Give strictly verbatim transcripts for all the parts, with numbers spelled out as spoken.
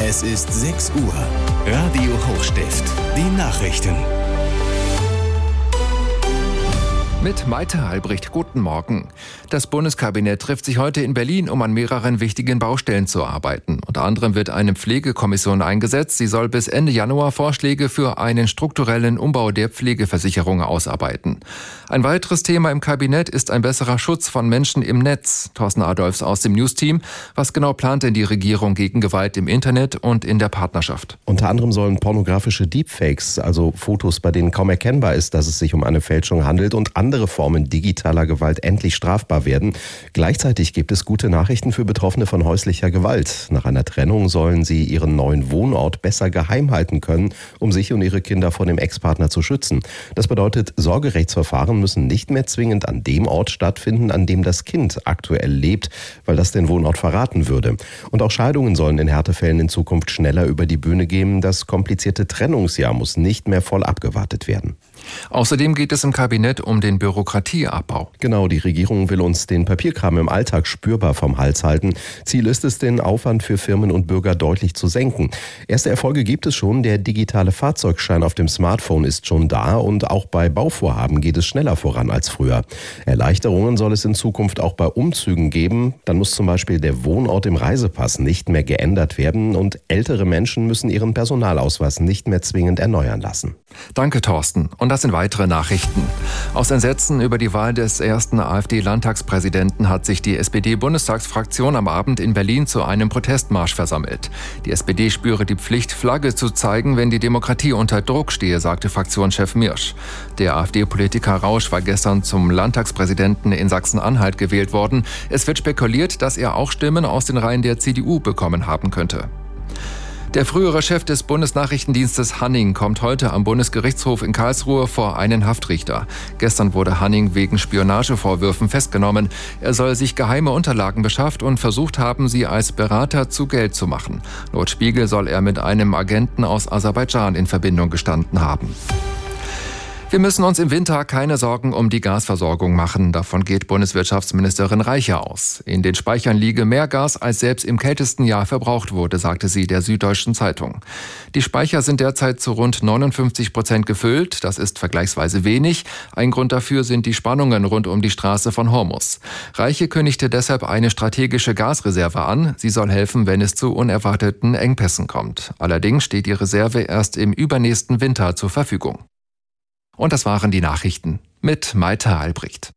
Es ist sechs Uhr. Radio Hochstift. Die Nachrichten. Mit Maite Albrecht, guten Morgen. Das Bundeskabinett trifft sich heute in Berlin, um an mehreren wichtigen Baustellen zu arbeiten. Unter anderem wird eine Pflegekommission eingesetzt. Sie soll bis Ende Januar Vorschläge für einen strukturellen Umbau der Pflegeversicherung ausarbeiten. Ein weiteres Thema im Kabinett ist ein besserer Schutz von Menschen im Netz. Thorsten Adolfs aus dem News-Team. Was genau plant denn die Regierung gegen Gewalt im Internet und in der Partnerschaft? Unter anderem sollen pornografische Deepfakes, also Fotos, bei denen kaum erkennbar ist, dass es sich um eine Fälschung handelt, und andere Andere Formen digitaler Gewalt endlich strafbar werden. Gleichzeitig gibt es gute Nachrichten für Betroffene von häuslicher Gewalt. Nach einer Trennung sollen sie ihren neuen Wohnort besser geheim halten können, um sich und ihre Kinder vor dem Ex-Partner zu schützen. Das bedeutet, Sorgerechtsverfahren müssen nicht mehr zwingend an dem Ort stattfinden, an dem das Kind aktuell lebt, weil das den Wohnort verraten würde. Und auch Scheidungen sollen in Härtefällen in Zukunft schneller über die Bühne gehen. Das komplizierte Trennungsjahr muss nicht mehr voll abgewartet werden. Außerdem geht es im Kabinett um den Bürokratieabbau. Genau, die Regierung will uns den Papierkram im Alltag spürbar vom Hals halten. Ziel ist es, den Aufwand für Firmen und Bürger deutlich zu senken. Erste Erfolge gibt es schon. Der digitale Fahrzeugschein auf dem Smartphone ist schon da und auch bei Bauvorhaben geht es schneller voran als früher. Erleichterungen soll es in Zukunft auch bei Umzügen geben. Dann muss zum Beispiel der Wohnort im Reisepass nicht mehr geändert werden und ältere Menschen müssen ihren Personalausweis nicht mehr zwingend erneuern lassen. Danke, Thorsten. Und das sind weitere Nachrichten. Aus Entsetzen über die Wahl des ersten AfD-Landtagspräsidenten hat sich die S P D-Bundestagsfraktion am Abend in Berlin zu einem Protestmarsch versammelt. Die S P D spüre die Pflicht, Flagge zu zeigen, wenn die Demokratie unter Druck stehe, sagte Fraktionschef Mirsch. Der AfD-Politiker Rausch war gestern zum Landtagspräsidenten in Sachsen-Anhalt gewählt worden. Es wird spekuliert, dass er auch Stimmen aus den Reihen der C D U bekommen haben könnte. Der frühere Chef des Bundesnachrichtendienstes Hanning kommt heute am Bundesgerichtshof in Karlsruhe vor einen Haftrichter. Gestern wurde Hanning wegen Spionagevorwürfen festgenommen. Er soll sich geheime Unterlagen beschafft und versucht haben, sie als Berater zu Geld zu machen. Laut Spiegel soll er mit einem Agenten aus Aserbaidschan in Verbindung gestanden haben. Wir müssen uns im Winter keine Sorgen um die Gasversorgung machen. Davon geht Bundeswirtschaftsministerin Reiche aus. In den Speichern liege mehr Gas, als selbst im kältesten Jahr verbraucht wurde, sagte sie der Süddeutschen Zeitung. Die Speicher sind derzeit zu rund neunundfünfzig Prozent gefüllt. Das ist vergleichsweise wenig. Ein Grund dafür sind die Spannungen rund um die Straße von Hormuz. Reiche kündigte deshalb eine strategische Gasreserve an. Sie soll helfen, wenn es zu unerwarteten Engpässen kommt. Allerdings steht die Reserve erst im übernächsten Winter zur Verfügung. Und das waren die Nachrichten mit Maite Albrecht.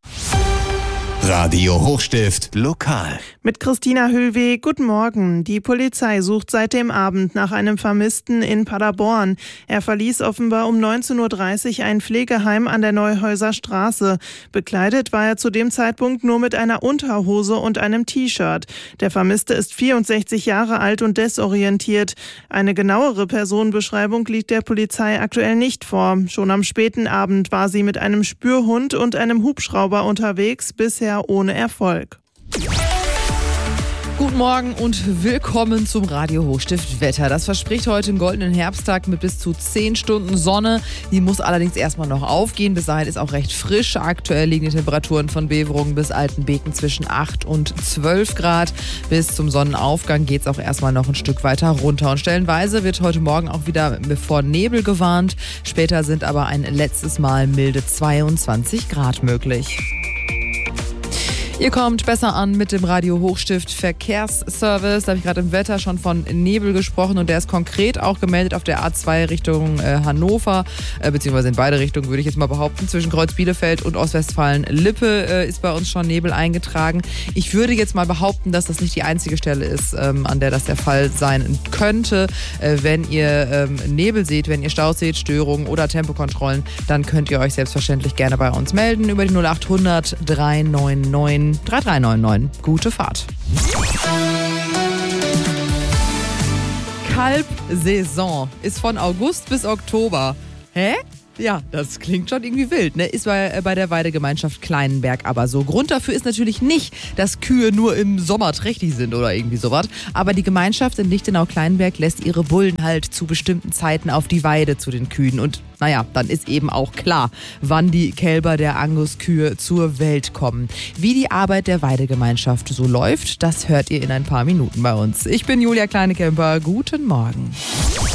Radio Hochstift lokal. Mit Christina Höhlweg, guten Morgen. Die Polizei sucht seit dem Abend nach einem Vermissten in Paderborn. Er verließ offenbar um neunzehn Uhr dreißig ein Pflegeheim an der Neuhäuser Straße. Bekleidet war er zu dem Zeitpunkt nur mit einer Unterhose und einem T-Shirt. Der Vermisste ist vierundsechzig Jahre alt und desorientiert. Eine genauere Personenbeschreibung liegt der Polizei aktuell nicht vor. Schon am späten Abend war sie mit einem Spürhund und einem Hubschrauber unterwegs, bisher ohne Erfolg. Guten Morgen und willkommen zum Radio Hochstift Wetter. Das verspricht heute einen goldenen Herbsttag mit bis zu zehn Stunden Sonne. Die muss allerdings erstmal noch aufgehen. Bis dahin ist auch recht frisch. Aktuell liegen die Temperaturen von Beverungen bis Altenbeken zwischen acht und zwölf Grad. Bis zum Sonnenaufgang geht es auch erstmal noch ein Stück weiter runter. Und stellenweise wird heute Morgen auch wieder vor Nebel gewarnt. Später sind aber ein letztes Mal milde zweiundzwanzig Grad möglich. Ihr kommt besser an mit dem Radio Hochstift Verkehrsservice. Da habe ich gerade im Wetter schon von Nebel gesprochen und der ist konkret auch gemeldet auf der A zwei Richtung äh, Hannover, äh, beziehungsweise in beide Richtungen würde ich jetzt mal behaupten. Zwischen Kreuz Bielefeld und Ostwestfalen-Lippe äh, ist bei uns schon Nebel eingetragen. Ich würde jetzt mal behaupten, dass das nicht die einzige Stelle ist, ähm, an der das der Fall sein könnte. Äh, wenn ihr ähm, Nebel seht, wenn ihr Staus seht, Störungen oder Tempokontrollen, dann könnt ihr euch selbstverständlich gerne bei uns melden über die null acht hundert drei neun neun drei drei neun neun. Gute Fahrt. Kalbsaison ist von August bis Oktober. Hä? Ja, das klingt schon irgendwie wild, ne? Ist bei, bei der Weidegemeinschaft Kleinenberg aber so. Grund dafür ist natürlich nicht, dass Kühe nur im Sommer trächtig sind oder irgendwie sowas. Aber die Gemeinschaft in Lichtenau-Kleinenberg lässt ihre Bullen halt zu bestimmten Zeiten auf die Weide zu den Kühen. Und naja, dann ist eben auch klar, wann die Kälber der Angus-Kühe zur Welt kommen. Wie die Arbeit der Weidegemeinschaft so läuft, das hört ihr in ein paar Minuten bei uns. Ich bin Julia Kleinekemper. Guten Morgen.